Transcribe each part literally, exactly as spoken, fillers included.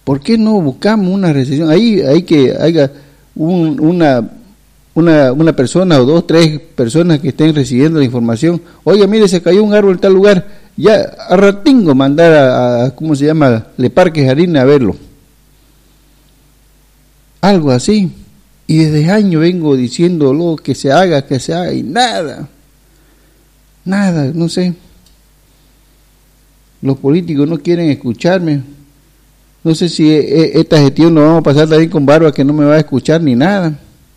¿Por qué no buscamos una recesión? Ahí hay que haya un, una, una, una persona o dos, tres personas que estén recibiendo la información. Oiga, mire, se cayó un árbol en tal lugar. Ya a ratingo mandar a, a ¿cómo se llama? Le Parque Jardín a verlo. Algo así. Y desde años vengo diciéndolo que se haga, que se haga, y nada. Nada, no sé. Los políticos no quieren escucharme. No sé si esta gestión lo vamos a pasar también con Barba, que no me va a escuchar ni nada.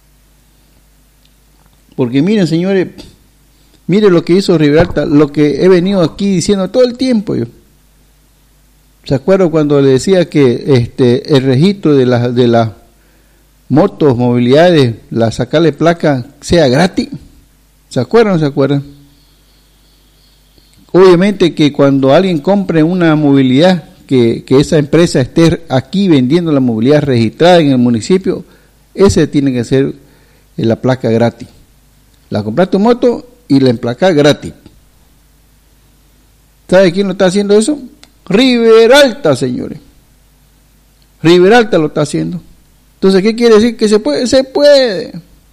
Porque miren, señores, miren lo que hizo Riberalta, lo que he venido aquí diciendo todo el tiempo yo. ¿Se acuerdan cuando le decía que este el registro de las de las motos, movilidades, la sacarle placa sea gratis? ¿Se acuerdan o no se acuerdan? Obviamente que cuando alguien compre una movilidad, que, que esa empresa esté aquí vendiendo la movilidad registrada en el municipio, ese tiene que ser la placa gratis. La compras tu moto y la emplacas gratis. ¿Sabe quién lo está haciendo eso? Riberalta, señores. Riberalta lo está haciendo. Entonces, ¿qué quiere decir? Que se puede, se puede.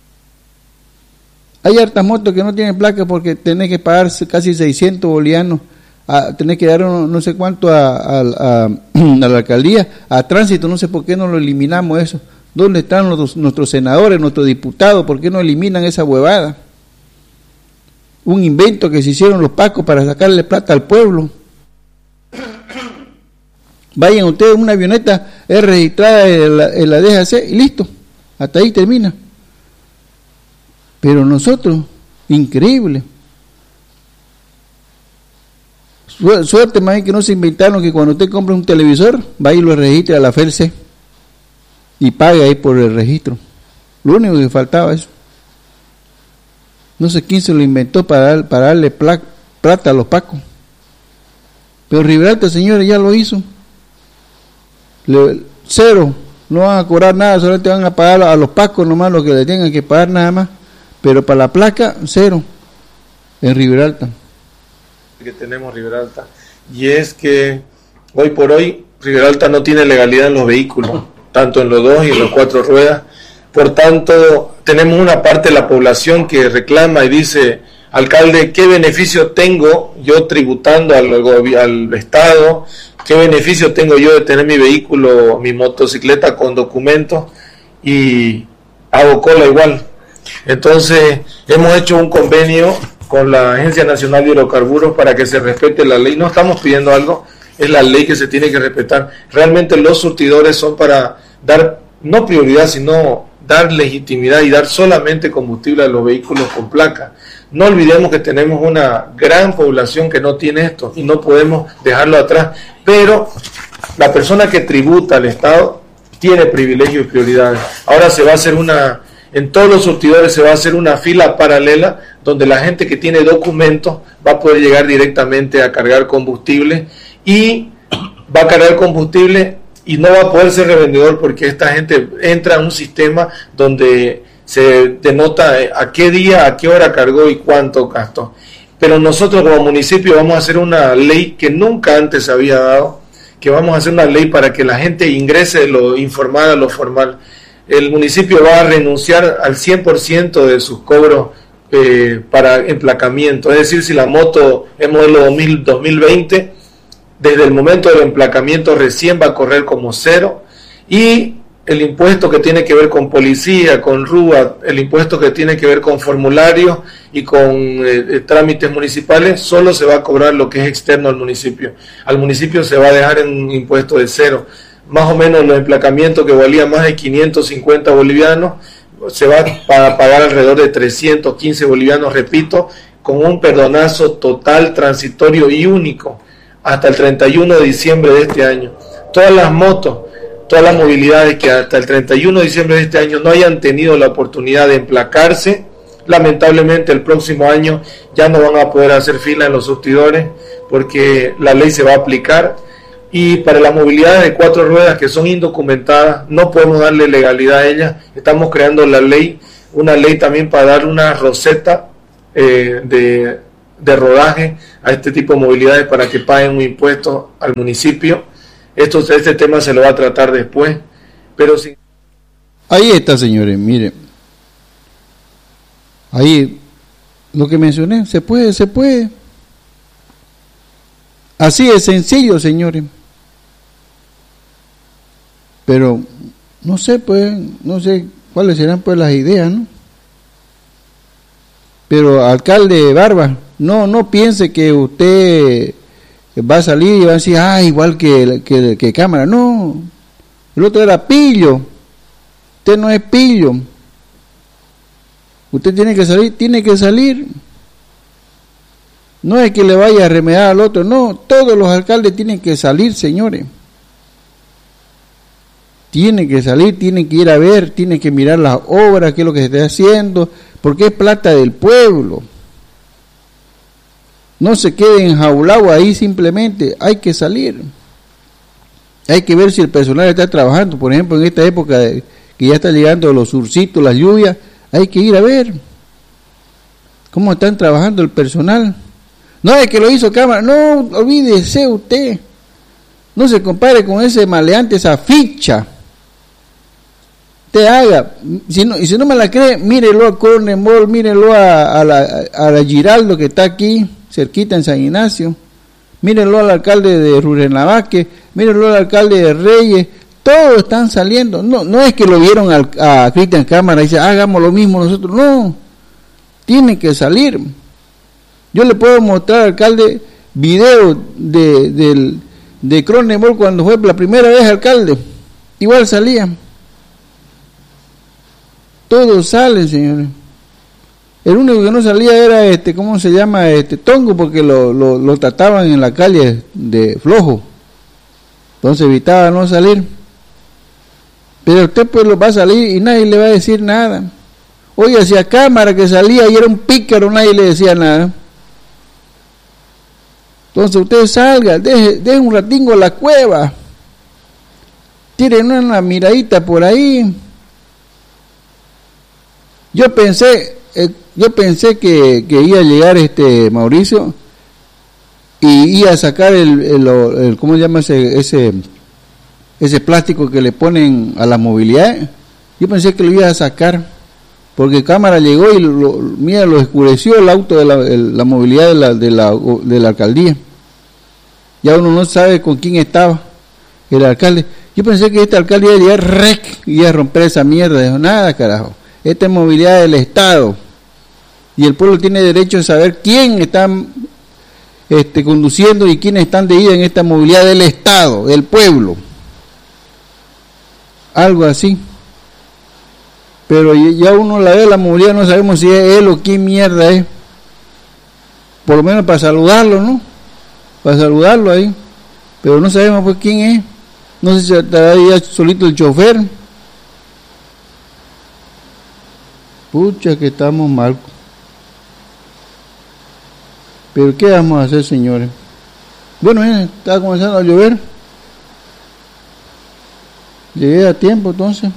Hay hartas motos que no tienen placa porque tenés que pagar casi seiscientos bolivianos. A, tenés que dar uno, no sé cuánto a, a, a, a la alcaldía, a tránsito. No sé por qué no lo eliminamos eso. ¿Dónde están los, nuestros senadores, nuestros diputados? ¿Por qué no eliminan esa huevada? Un invento que se hicieron los pacos para sacarle plata al pueblo. Vayan ustedes, una avioneta es registrada en la, en la D G C y listo, hasta ahí termina. Pero nosotros, increíble. Suerte más bien que no se inventaron que cuando usted compra un televisor, va y lo registra a la F E R C y paga ahí por el registro. Lo único que faltaba es eso. No sé quién se lo inventó para, dar, para darle pla, plata a los pacos. Pero Riberalta, señores, ya lo hizo. Le, cero, no van a cobrar nada, solamente van a pagar a los pacos nomás lo que le tengan que pagar nada más. Pero para la placa, cero, en Riberalta. Que tenemos Riberalta, y es que hoy por hoy Riberalta no tiene legalidad en los vehículos, tanto en los dos y en los cuatro ruedas. Por tanto, tenemos una parte de la población que reclama y dice: alcalde, ¿qué beneficio tengo yo tributando al, al Estado? ¿Qué beneficio tengo yo de tener mi vehículo, mi motocicleta con documentos y hago cola igual? Entonces, hemos hecho un convenio con la Agencia Nacional de Hidrocarburos para que se respete la ley. No estamos pidiendo algo, es la ley que se tiene que respetar. Realmente los surtidores son para dar, no prioridad, sino dar legitimidad y dar solamente combustible a los vehículos con placa. No olvidemos que tenemos una gran población que no tiene esto y no podemos dejarlo atrás. Pero la persona que tributa al Estado tiene privilegios y prioridades. Ahora se va a hacer una... En todos los surtidores se va a hacer una fila paralela donde la gente que tiene documentos va a poder llegar directamente a cargar combustible y va a cargar combustible y no va a poder ser revendedor porque esta gente entra a un sistema donde se denota a qué día, a qué hora cargó y cuánto gastó. Pero nosotros como municipio vamos a hacer una ley que nunca antes se había dado, que vamos a hacer una ley para que la gente ingrese de lo informal a lo formal. El municipio va a renunciar al cien por ciento de sus cobros eh, para emplacamiento. Es decir, si la moto es modelo dos mil veinte, desde el momento del emplacamiento recién va a correr como cero. Y el impuesto que tiene que ver con policía, con R U A, el impuesto que tiene que ver con formularios y con eh, trámites municipales, solo se va a cobrar lo que es externo al municipio. Al municipio se va a dejar en un impuesto de cero. Más o menos los emplacamientos que valían más de quinientos cincuenta bolivianos, se va a pagar alrededor de trescientos quince bolivianos, repito, con un perdonazo total, transitorio y único, hasta el treinta y uno de diciembre de este año. Todas las motos, todas las movilidades que hasta el treinta y uno de diciembre de este año no hayan tenido la oportunidad de emplacarse, lamentablemente el próximo año ya no van a poder hacer fila en los surtidores porque la ley se va a aplicar. Y para las movilidades de cuatro ruedas que son indocumentadas, no podemos darle legalidad a ellas. Estamos creando la ley, una ley también para dar una roseta eh, de, de rodaje a este tipo de movilidades para que paguen un impuesto al municipio. Esto, este tema se lo va a tratar después, pero sin... Ahí está, señores, miren. Ahí, lo que mencioné, se puede, se puede. Así es sencillo, señores. Pero, no sé, pues, no sé cuáles serán, pues, las ideas, ¿no? Pero, alcalde Barba, no, no piense que usted va a salir y va a decir, ah, igual que, que, que Cámara. No, el otro era pillo. Usted no es pillo. Usted tiene que salir, tiene que salir. No es que le vaya a remediar al otro, no, todos los alcaldes tienen que salir, señores. Tienen que salir, tienen que ir a ver, tienen que mirar las obras, qué es lo que se está haciendo, porque es plata del pueblo. No se quede enjaulado ahí simplemente, hay que salir. Hay que ver si el personal está trabajando, por ejemplo, en esta época de, que ya está llegando los surcitos, las lluvias, hay que ir a ver cómo están trabajando el personal. No es que lo hizo Cámara, no, olvídese usted. No se compare con ese maleante, esa ficha. Te haga, si no, y si no me la cree, mírelo a Cornemol, mírelo a, a, la, a la Giraldo que está aquí, cerquita en San Ignacio, mírenlo al alcalde de Rurrenabaque, mírenlo al alcalde de Reyes, todos están saliendo. No, no es que lo vieron al, a Cristian Cámara y dice, hagamos lo mismo nosotros, no, tienen que salir. Yo le puedo mostrar al alcalde video de, de, de Cronenberg cuando fue la primera vez alcalde, igual salía. Todos salen, señores. El único que no salía era este, ¿cómo se llama? Este Tongo, porque lo, lo, lo trataban en la calle de flojo. Entonces evitaba no salir. Pero usted pues lo va a salir y nadie le va a decir nada. Oye, hacia Cámara que salía y era un pícaro, nadie le decía nada. Entonces usted salga, deje, deje un ratingo la cueva. Tiren una miradita por ahí. Yo pensé, eh, yo pensé que, que iba a llegar este Mauricio y iba a sacar el, el, el ¿cómo se llama ese, ese ese plástico que le ponen a la movilidad? Yo pensé que lo iba a sacar porque Cámara llegó y lo, mira, lo oscureció el auto de la, el, la movilidad de la, de la de la alcaldía. Ya uno no sabe con quién estaba el alcalde. Yo pensé que este alcalde iba a llegar rec y iba a romper esa mierda. Dijo, nada, carajo. Esta es movilidad del Estado y el pueblo tiene derecho a saber quién está este, conduciendo y quiénes están de ida en esta movilidad del Estado, del pueblo, algo así. Pero ya uno la ve la movilidad, no sabemos si es él o quién mierda es, por lo menos para saludarlo, ¿no? Para saludarlo ahí, pero no sabemos pues quién es. No sé si estará ahí solito el chofer. Pucha que estamos mal. Pero ¿qué vamos a hacer, señores? Bueno, eh, está comenzando a llover. Llegué a tiempo, entonces.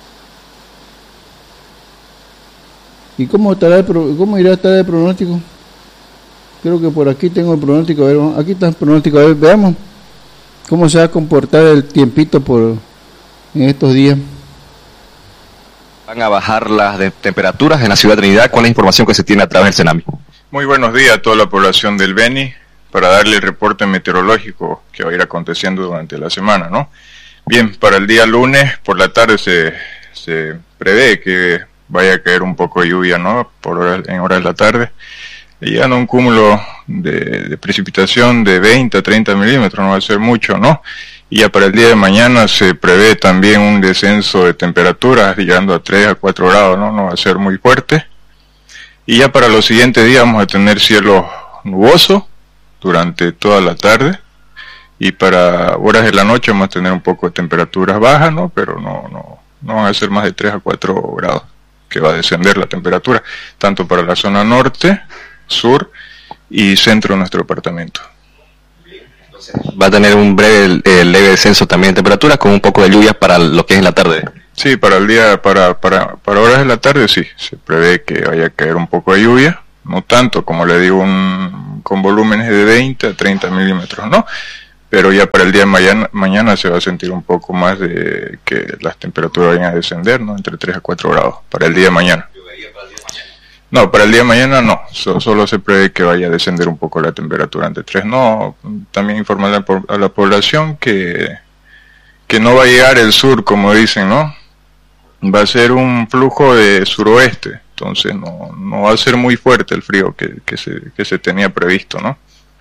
¿Y cómo estará el pro, cómo irá a estar el pronóstico? Creo que por aquí tengo el pronóstico. A ver, aquí está el pronóstico. A ver, veamos cómo se va a comportar el tiempito por en estos días. Van a bajar las de temperaturas en la ciudad de Trinidad con la información que se tiene a través del Senami. Muy buenos días a toda la población del Beni para darle el reporte meteorológico que va a ir aconteciendo durante la semana, ¿no? Bien, para el día lunes por la tarde se, se prevé que vaya a caer un poco de lluvia, ¿no? Por horas, en horas de la tarde, llegando a un cúmulo de, de precipitación de veinte a treinta milímetros, no va a ser mucho, ¿no? Y ya para el día de mañana se prevé también un descenso de temperaturas, llegando a tres a cuatro grados, ¿no? No va a ser muy fuerte. Y ya para los siguientes días vamos a tener cielo nuboso durante toda la tarde. Y para horas de la noche vamos a tener un poco de temperaturas bajas, ¿no? Pero no, no, no van a ser más de tres a cuatro grados, que va a descender la temperatura, tanto para la zona norte, sur y centro de nuestro departamento. Va a tener un breve eh, leve descenso también de temperaturas con un poco de lluvia para lo que es en la tarde. Sí, para el día, para, para, para horas de la tarde sí, se prevé que vaya a caer un poco de lluvia, no tanto como le digo, un, con volúmenes de veinte a treinta milímetros, ¿no? pero ya para el día de mañana, mañana se va a sentir un poco más de que las temperaturas vayan a descender, ¿no? Entre tres a cuatro grados para el día de mañana. No, para el día de mañana no, so, solo se prevé que vaya a descender un poco la temperatura entre tres. No, también informar a la, a la población que, que no va a llegar el sur, como dicen, ¿no? Va a ser un flujo de suroeste, entonces no, no va a ser muy fuerte el frío que, que, se, que se tenía previsto, ¿no?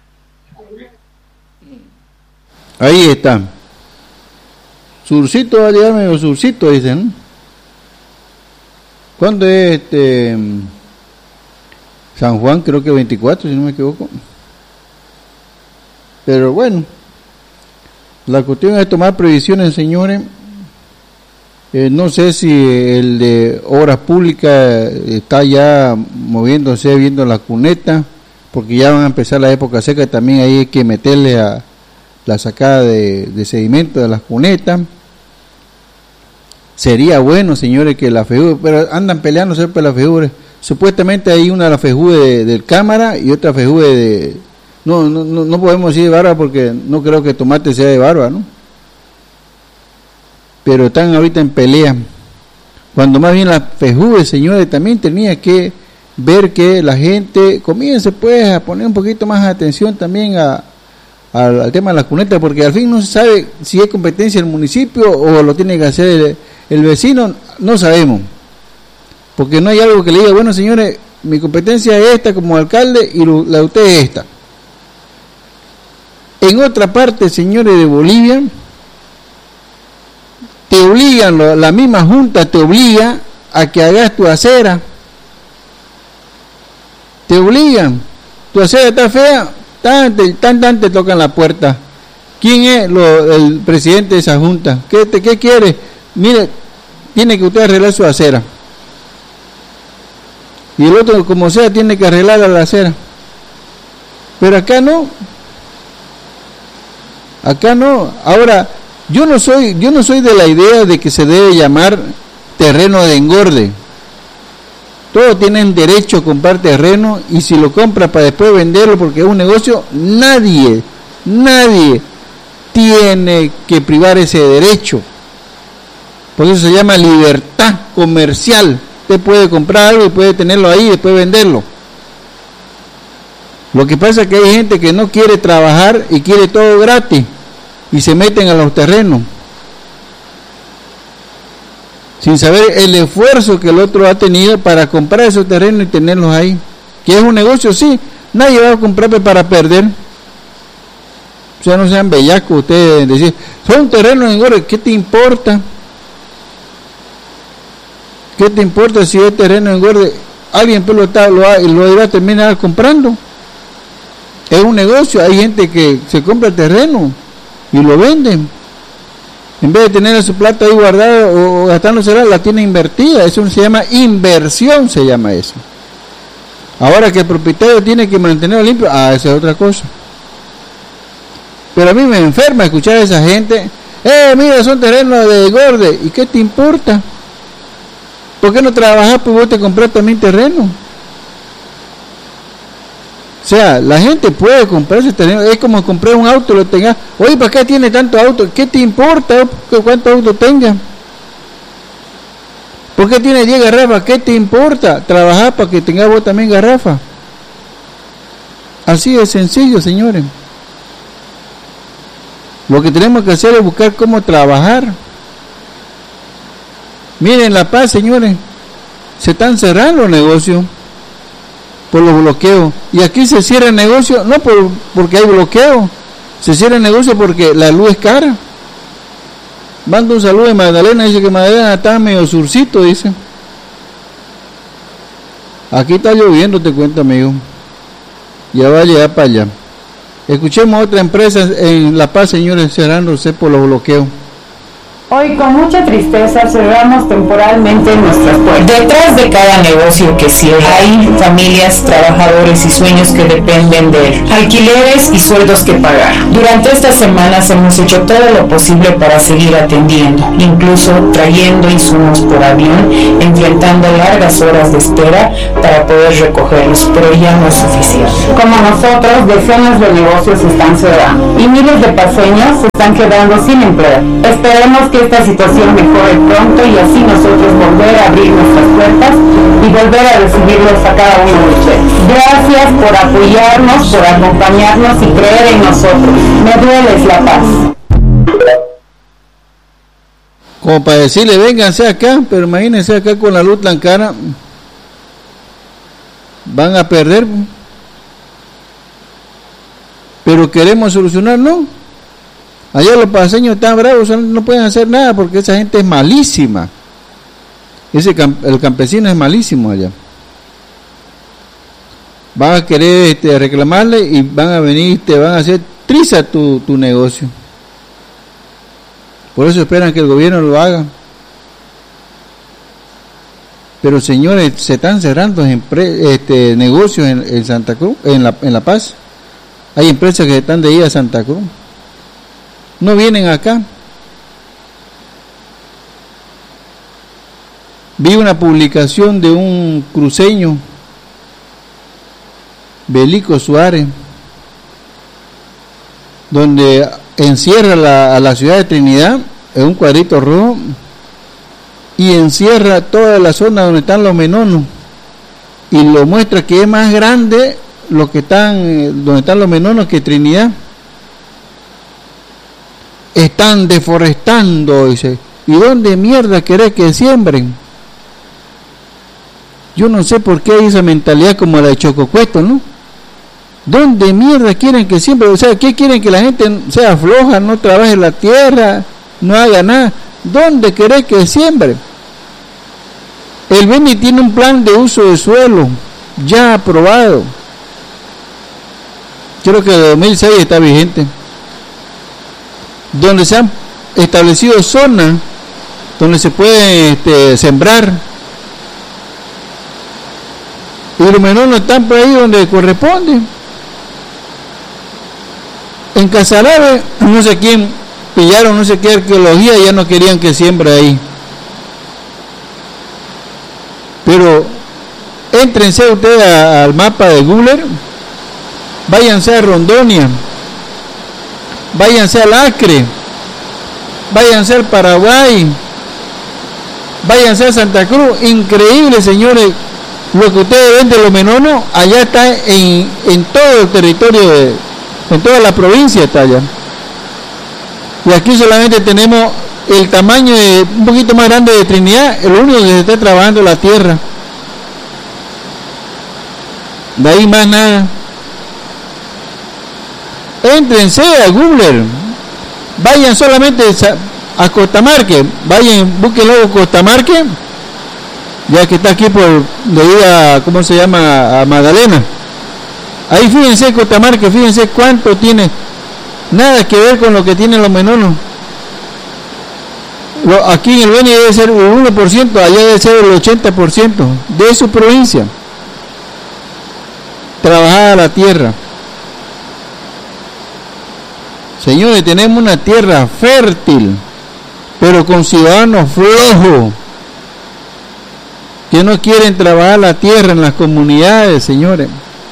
Ahí está. Surcito va a llegar medio surcito, dicen. ¿Cuándo es este San Juan? Creo que veinticuatro, si no me equivoco. Pero bueno, la cuestión es tomar previsiones, señores. Eh, no sé si el de Obras Públicas está ya moviéndose, viendo la cuneta, porque ya van a empezar la época seca, también ahí hay que meterle a la sacada de, de sedimento de las cunetas. Sería bueno, señores, que la F E U, pero andan peleándose por la F E U. Supuestamente hay una la F E U de, del Cámara y otra F E U de... No, no, no, no podemos decir de Barba porque no creo que Tomate sea de Barba, ¿no? Pero están ahorita en pelea. Cuando más bien la F E U, señores, también tenía que ver que la gente comience pues a poner un poquito más de atención también a Al, al tema de las cunetas, porque al fin no se sabe si es competencia del municipio o lo tiene que hacer el, el vecino, no sabemos, porque no hay algo que le diga, bueno señores, mi competencia es esta como alcalde y lo, la de usted es esta. En otra parte, señores, de Bolivia, te obligan, la misma junta te obliga a que hagas tu acera, te obligan, tu acera está fea, Tan, tan, tan te tocan la puerta. ¿Quién es lo, el presidente de esa junta? ¿Qué, te, ¿Qué quiere? Mire, tiene que usted arreglar su acera. Y el otro, como sea, tiene que arreglar la acera. Pero acá no. Acá no. Ahora, yo no soy, yo no soy de la idea de que se debe llamar terreno de engorde. Todos tienen derecho a comprar terreno y si lo compra para después venderlo porque es un negocio, nadie, nadie tiene que privar ese derecho. Por eso se llama libertad comercial. Usted puede comprar algo y puede tenerlo ahí y después venderlo. Lo que pasa es que hay gente que no quiere trabajar y quiere todo gratis y se meten a los terrenos sin saber el esfuerzo que el otro ha tenido para comprar esos terrenos y tenerlos ahí. Que es un negocio, sí, nadie va a comprar para perder. O sea, no sean bellacos ustedes, decir, son terrenos en engorde, ¿qué te importa? ¿Qué te importa si es terreno en engorde? Alguien pues lo, está, lo, lo irá a terminar comprando. Es un negocio, hay gente que se compra el terreno y lo venden. En vez de tener su plata ahí guardada o, o gastándosela, la tiene invertida. Eso se llama inversión, se llama eso. Ahora que el propietario tiene que mantenerlo limpio, ah, esa es otra cosa. Pero a mí me enferma escuchar a esa gente, eh, mira, son terrenos de engorde, ¿y qué te importa? ¿Por qué no trabajas pues vos te compras también terreno? O sea, la gente puede comprarse terreno, es como comprar un auto, lo tengas, oye, ¿para qué tiene tanto auto? ¿Qué te importa cuánto auto tenga? ¿Por qué tiene diez garrafas? ¿Qué te importa? Trabajar para que tengas vos también garrafa. Así de sencillo, señores. Lo que tenemos que hacer es buscar cómo trabajar. Miren La Paz, señores, se están cerrando los negocios por los bloqueos. Y aquí se cierra el negocio, no por, porque hay bloqueo, se cierra el negocio porque la luz es cara. Mando un saludo de Magdalena, dice que Magdalena está medio surcito, dice. Aquí está lloviendo, te cuento, amigo. Ya va a llegar para allá. Escuchemos otra empresa en La Paz, señores, cerrándose por los bloqueos. Hoy con mucha tristeza cerramos temporalmente nuestras puertas. Detrás de cada negocio que cierra hay familias, trabajadores y sueños que dependen de él, alquileres y sueldos que pagar. Durante estas semanas hemos hecho todo lo posible para seguir atendiendo, incluso trayendo insumos por avión, enfrentando largas horas de espera para poder recogerlos, pero ya no es suficiente. Como nosotros, decenas de negocios están cerrando y miles de paseños se están quedando sin empleo. Esperemos que esta situación mejore pronto y así nosotros volver a abrir nuestras puertas y volver a recibirlos a cada uno de ustedes. Gracias por apoyarnos, por acompañarnos y creer en nosotros. Me duele la paz. Como para decirle, vénganse acá, pero imagínense acá con la luz tan cara, van a perder. Pero queremos solucionar, ¿no? Allá los paseños están bravos, no pueden hacer nada porque esa gente es malísima. Ese el campesino es malísimo allá. Van a querer este, reclamarle y van a venir, te van a hacer triza tu, tu negocio. Por eso esperan que el gobierno lo haga. Pero señores, se están cerrando este, negocios en, en Santa Cruz, en La, en La Paz. Hay empresas que están de ir a Santa Cruz. No vienen acá. Vi una publicación de un cruceño, Belico Suárez, donde encierra la, a la ciudad de Trinidad en un cuadrito rojo y encierra toda la zona donde están los menonos y lo muestra que es más grande lo que están donde están los menonos que Trinidad. Están deforestando, dice. ¿Y dónde mierda querés que siembren? Yo no sé por qué hay esa mentalidad como la de Chococueto, ¿no? ¿Dónde mierda quieren que siembren? O sea, ¿qué quieren? Que la gente sea floja, no trabaje la tierra, no haga nada. ¿Dónde querés que siembre? El Beni tiene un plan de uso de suelo ya aprobado. Creo que de dos mil seis está vigente, donde se han establecido zonas donde se puede este, sembrar y los menonos están por ahí donde corresponde. En Casarabe, no sé quién pillaron, no sé qué arqueología, ya no querían que siembre ahí. Pero éntrense ustedes al mapa de Google, váyanse a Rondonia, váyanse al Acre, váyanse al Paraguay, váyanse a Santa Cruz. Increíble, señores, lo que ustedes ven de los menonos, allá está en, en todo el territorio, de, en toda la provincia está allá. Y aquí solamente tenemos el tamaño de, un poquito más grande de Trinidad, el único que se está trabajando la tierra. De ahí más nada. Éntrense a Google, vayan solamente a Costamarque, vayan, busquen luego Costamarque, ya que está aquí por debido a, ¿cómo se llama?, a Magdalena. Ahí fíjense Costamarque, fíjense cuánto tiene, nada que ver con lo que tienen los menonos. Lo, aquí en el Beni debe ser el uno por ciento, allá debe ser el ochenta por ciento de su provincia. Trabajada la tierra. Señores, tenemos una tierra fértil, pero con ciudadanos flojos, que no quieren trabajar la tierra en las comunidades, señores.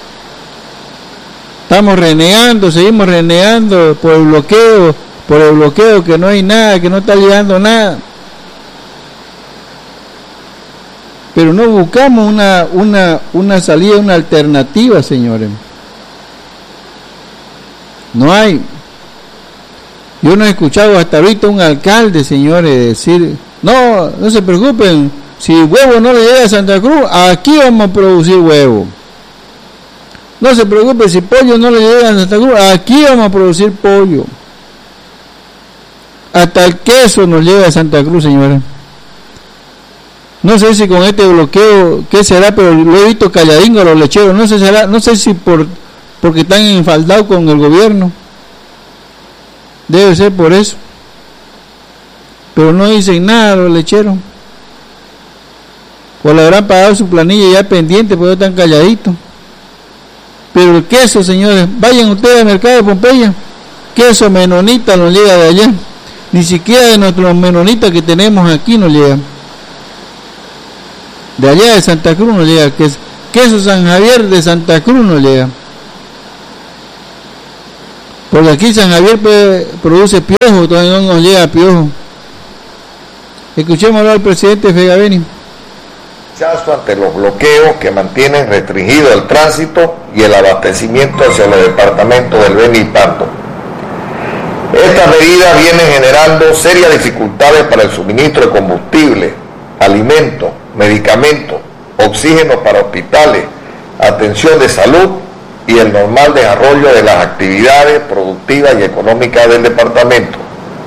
Estamos renegando, seguimos renegando por el bloqueo, por el bloqueo, que no hay nada, que no está llegando nada. Pero no buscamos una, una, una salida, una alternativa, señores. No hay. Yo no he escuchado hasta ahorita un alcalde, señores, decir, no, no se preocupen, si huevo no le llega a Santa Cruz, aquí vamos a producir huevo. No se preocupen, si pollo no le llega a Santa Cruz, aquí vamos a producir pollo. Hasta el queso nos llega a Santa Cruz, señores. No sé si con este bloqueo, qué será, pero lo he visto calladingo a los lecheros. No sé, será, no sé si por porque están enfaldados con el gobierno. Debe ser por eso. pero no dicen nada los lecheros. O le habrán pagado su planilla ya pendiente, porque están calladitos. Pero el queso, señores, vayan ustedes al mercado de Pompeya, queso menonita nos llega de allá, ni siquiera de nuestros menonitas que tenemos aquí nos llega. De allá de Santa Cruz nos llega queso, queso San Javier de Santa Cruz nos llega. Porque aquí San Javier pues, produce piojo, todavía no nos llega piojo. Escuchemos hablar al presidente Fegabeni. Ante los bloqueos que mantienen restringido el tránsito y el abastecimiento hacia los departamentos del Beni y Pando. Estas medidas vienen generando serias dificultades para el suministro de combustible, alimentos, medicamentos, oxígeno para hospitales, atención de salud y el normal desarrollo de las actividades productivas y económicas del departamento.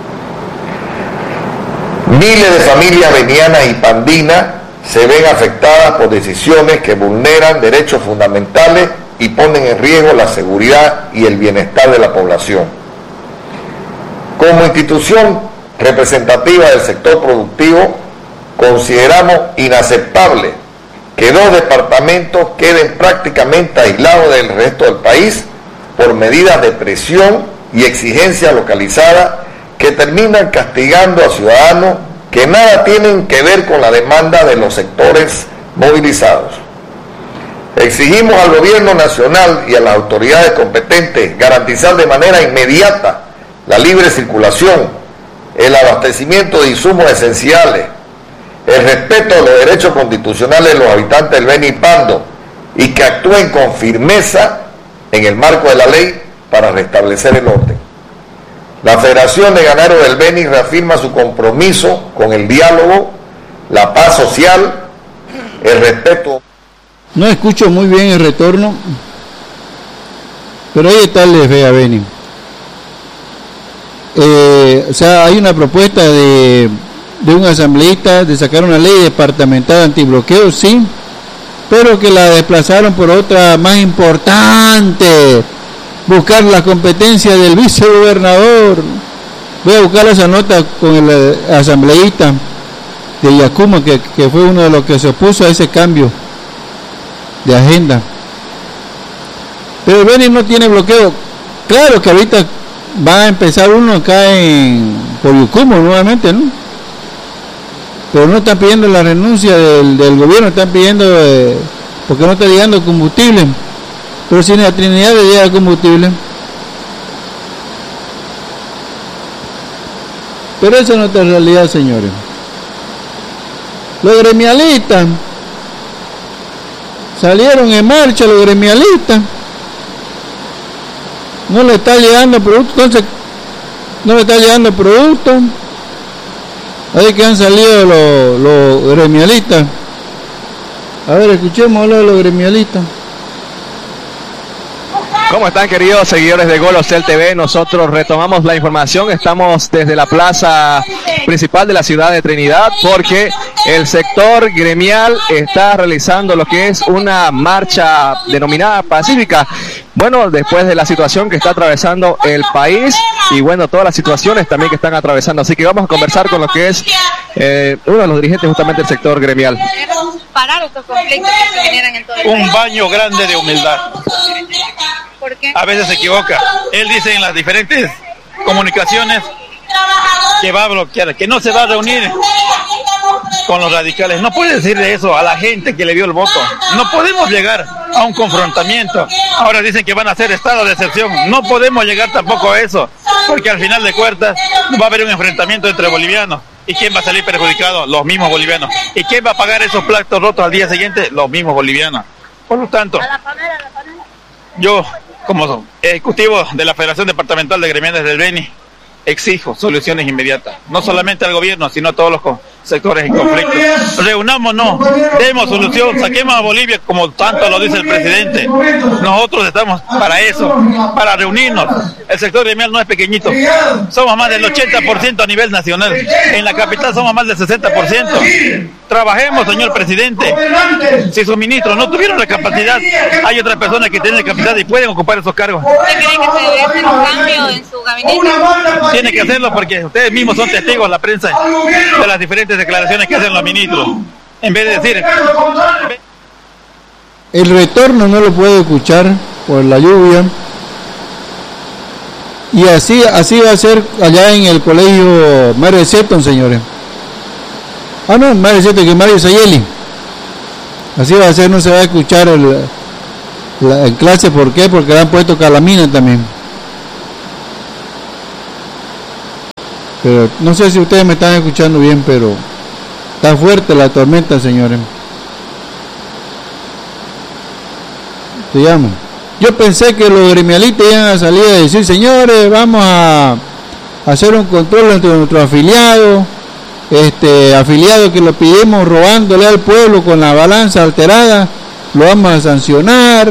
Miles de familias benianas y pandinas se ven afectadas por decisiones que vulneran derechos fundamentales y ponen en riesgo la seguridad y el bienestar de la población. Como institución representativa del sector productivo, consideramos inaceptable que dos departamentos queden prácticamente aislados del resto del país por medidas de presión y exigencias localizadas que terminan castigando a ciudadanos que nada tienen que ver con la demanda de los sectores movilizados. Exigimos al gobierno nacional y a las autoridades competentes garantizar de manera inmediata la libre circulación, el abastecimiento de insumos esenciales, el respeto a los derechos constitucionales de los habitantes del Beni y Pando y que actúen con firmeza en el marco de la ley para restablecer el orden. La Federación de Ganaderos del Beni reafirma su compromiso con el diálogo, la paz social, el respeto. No escucho muy bien el retorno, pero ahí está el de Fegabeni. Eh, o sea, hay una propuesta de, de un asambleísta de sacar una ley departamental antibloqueo, sí, pero que la desplazaron por otra más importante. Buscar la competencia del vicegobernador. Voy a buscar esa nota con el asambleísta de Yacuma, que, que fue uno de los que se opuso a ese cambio de agenda. Pero el Beni no tiene bloqueo. Claro que ahorita va a empezar uno acá en por Yucumo nuevamente, ¿no? Pero no están pidiendo la renuncia del, del gobierno, están pidiendo eh, porque no está llegando combustible. Pero si en la Trinidad le llega combustible. Pero esa es nuestra realidad, señores. Los gremialistas salieron en marcha, los gremialistas. No le está llegando producto, entonces no le está llegando producto. Ahí que han salido los, los gremialistas. A ver, escuchemos hablar de los gremialistas. ¿Cómo están, queridos seguidores de Golosel T V? Nosotros retomamos la información. Estamos desde la plaza principal de la ciudad de Trinidad porque el sector gremial está realizando lo que es una marcha denominada pacífica. Bueno, después de la situación que está atravesando el país y bueno, todas las situaciones también que están atravesando. Así que vamos a conversar con lo que es eh, uno de los dirigentes justamente del sector gremial. Parar estos conflictos que se generan en todo el país. Un baño grande de humildad. ¿Por qué? A veces se equivoca. Él dice en las diferentes comunicaciones que va a bloquear, que no se va a reunir con los radicales. No puede decirle eso a la gente que le dio el voto. No podemos llegar a un confrontamiento. Ahora dicen que van a hacer estado de excepción. No podemos llegar tampoco a eso, porque al final de cuentas va a haber un enfrentamiento entre bolivianos. ¿Y quién va a salir perjudicado? Los mismos bolivianos. ¿Y quién va a pagar esos platos rotos al día siguiente? Los mismos bolivianos. Por lo tanto, yo, como ejecutivo de la Federación Departamental de Gremiales del Beni, exijo soluciones inmediatas, no solamente al gobierno, sino a todos los sectores en conflicto. Reunámonos, demos solución, saquemos a Bolivia como tanto lo dice el presidente. Nosotros estamos para eso, para reunirnos. El sector gremial no es pequeñito, somos más del ochenta por ciento a nivel nacional. En la capital somos más del sesenta por ciento. Trabajemos, señor presidente. Si sus ministros no tuvieron la capacidad, hay otras personas que tienen la capacidad y pueden ocupar esos cargos. ¿Usted cree que se debe hacer un cambio en su gabinete? Tiene que hacerlo porque ustedes mismos son testigos, la prensa, de las diferentes declaraciones que hacen los ministros. En vez de decir... El retorno no lo puedo escuchar por la lluvia. Y así así va a ser allá en el colegio Mario Seton, señores. Ah, no, Mario Seton, que Mario Sayeli. Así va a ser, no se va a escuchar el, la en clase. ¿Por qué? Porque le han puesto calamina también. Pero no sé si ustedes me están escuchando bien, pero está fuerte la tormenta, señores. Te llamo. Yo pensé que los gremialistas iban a salir a decir, señores, vamos a hacer un control entre nuestros afiliados, este afiliado que lo pidimos robándole al pueblo con la balanza alterada, lo vamos a sancionar.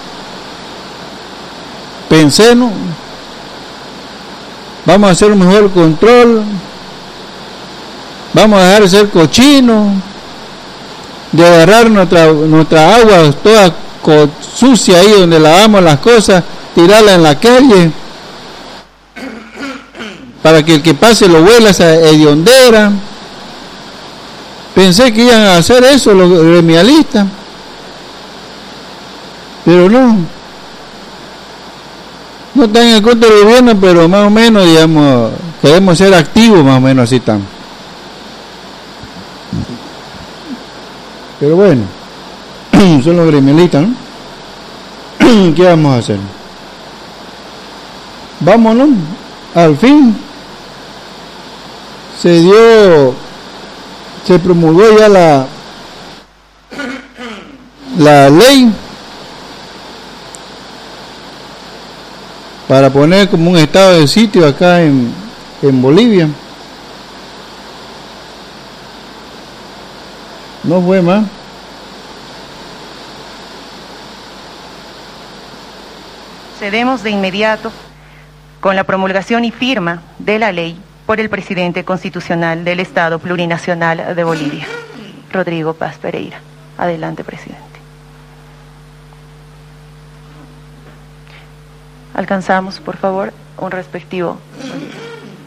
Pensé, ¿no? Vamos a hacer un mejor control, vamos a dejar de ser cochinos, de agarrar nuestra, nuestra agua toda sucia ahí donde lavamos las cosas, tirarla en la calle para que el que pase lo huela esa hediondera. Pensé que iban a hacer eso los gremialistas, pero no no están en contra del gobierno, pero más o menos, digamos, queremos ser activos, más o menos así están. Pero bueno, son los gremialistas, ¿no? ¿Qué vamos a hacer? Vámonos, al fin se dio, se promulgó ya la la ley para poner como un estado de sitio acá en, en Bolivia. No fue más. Procedemos de inmediato con la promulgación y firma de la ley por el presidente constitucional del Estado Plurinacional de Bolivia, Rodrigo Paz Pereira. Adelante, presidente. Alcanzamos, por favor, un respectivo